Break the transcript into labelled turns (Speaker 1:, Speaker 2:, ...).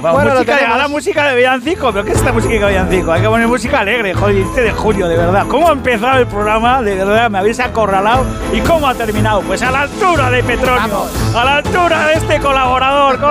Speaker 1: Bueno,
Speaker 2: a la música de villancico. ¿Pero qué es esta música de villancico? Hay que poner música alegre, joder, 17 de junio, de verdad. ¿Cómo ha empezado el programa? De verdad, me habéis acorralado. ¿Y cómo ha terminado? Pues a la altura de Petronio.
Speaker 1: Vamos.
Speaker 2: A la altura de este colaborador.